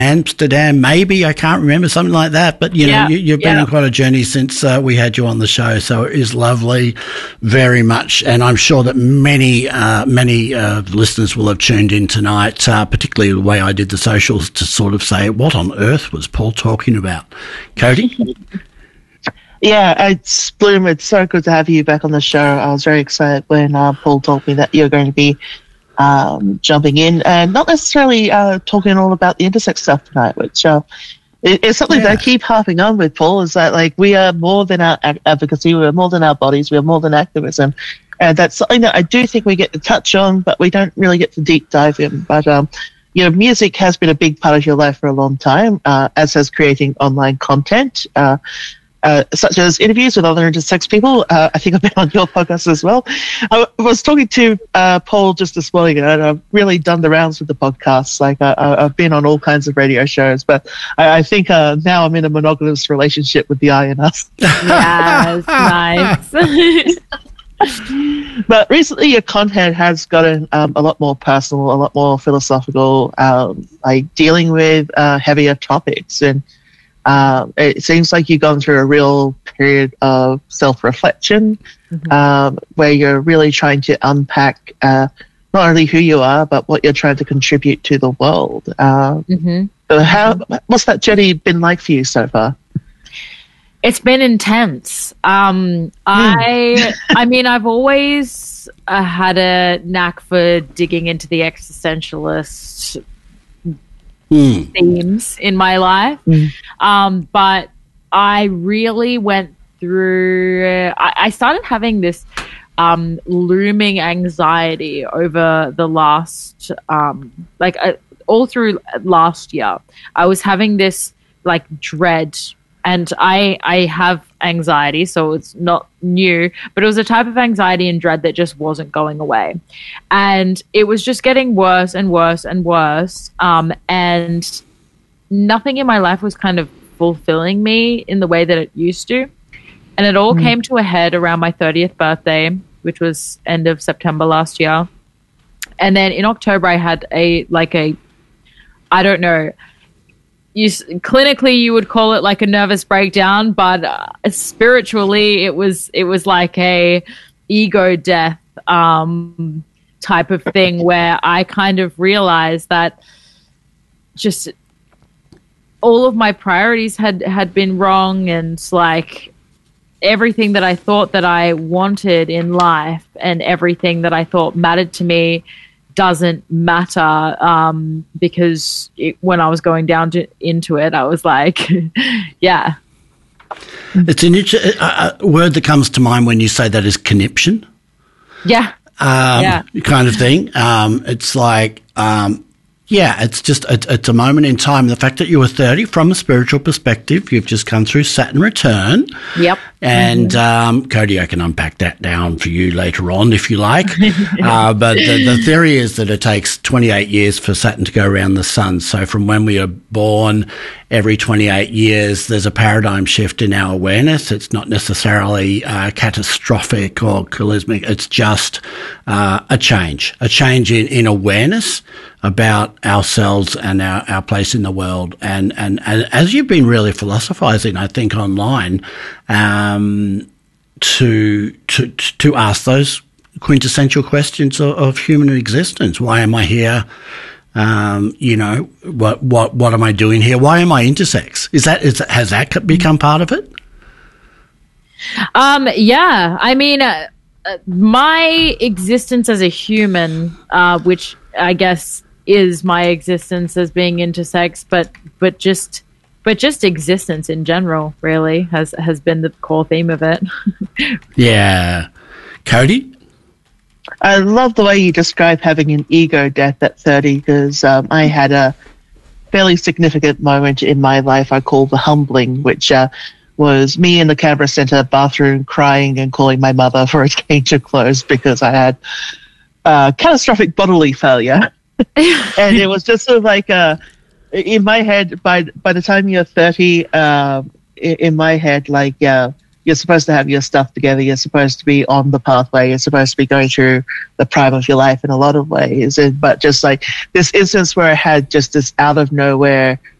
Amsterdam, maybe, I can't remember, something like that. But, you've been on quite a journey since we had you on the show. So it is lovely, very much. And I'm sure that many listeners will have tuned in tonight, particularly the way I did the socials, to sort of say, what on earth was Paul talking about? Cody? Yeah, it's Bloom. It's so good to have you back on the show. I was very excited when Paul told me that you're going to be jumping in and not necessarily talking all about the intersex stuff tonight, which is something that I keep harping on with Paul, is that like we are more than our advocacy, we are more than our bodies, we are more than activism, and that's something that I do think we get to touch on, but we don't really get to deep dive in. But music has been a big part of your life for a long time, as has creating online content. Such as interviews with other intersex people. I think I've been on your podcast as well. I was talking to Paul just this morning, and I've really done the rounds with the podcasts. Like I've been on all kinds of radio shows, but I think now I'm in a monogamous relationship with the I and us. Yes, nice. But recently your content has gotten a lot more personal, a lot more philosophical, like dealing with heavier topics. And it seems like you've gone through a real period of self-reflection, where you're really trying to unpack not only who you are, but what you're trying to contribute to the world. So what's that journey been like for you so far? It's been intense. I mean, I've always had a knack for digging into the existentialist themes in my life. But I really went through, I started having this looming anxiety over the last, all through last year. I was having this like dread, and I have anxiety, so it's not new, but it was a type of anxiety and dread that just wasn't going away. And it was just getting worse and worse and worse. And nothing in my life was kind of fulfilling me in the way that it used to. And it all came to a head around my 30th birthday, which was end of September last year. And then in October, I had I don't know, clinically you would call it like a nervous breakdown, but spiritually it was like a ego death type of thing, where I kind of realized that just all of my priorities had been wrong, and like everything that I thought that I wanted in life and everything that I thought mattered to me doesn't matter, because when I was going down into it, I was like, yeah. It's an word that comes to mind when you say that is conniption. Yeah. Kind of thing. It's like, it's just, it's a moment in time. The fact that you were 30 from a spiritual perspective, you've just come through Saturn return. Yep. And Cody, I can unpack that down for you later on if you like. But the theory is that it takes 28 years for Saturn to go around the sun. So from when we are born, every 28 years, there's a paradigm shift in our awareness. It's not necessarily catastrophic or cataclysmic. It's just a change in awareness about ourselves and our place in the world. And as you've been really philosophizing, I think, online, to ask those quintessential questions of human existence. Why am I here? What am I doing here? Why am I intersex? Has that become part of it? Yeah. I mean, my existence as a human, which I guess is my existence as being intersex, but just existence in general really has been the core theme of it. Yeah. Cody? I love the way you describe having an ego death at 30, because I had a fairly significant moment in my life I call the humbling, which was me in the Canberra Centre bathroom crying and calling my mother for a change of clothes because I had catastrophic bodily failure. And it was just sort of like in my head, by the time you're 30, in my head, like you're supposed to have your stuff together. You're supposed to be on the pathway. You're supposed to be going through the prime of your life in a lot of ways. But just like this instance where I had just this out of nowhere